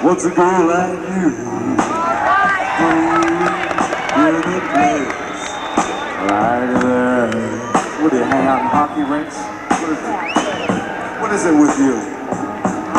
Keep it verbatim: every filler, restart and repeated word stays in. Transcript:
What's a girl like you do in a place like that? What do you hang out in hockey rinks? What is it? What is it with you?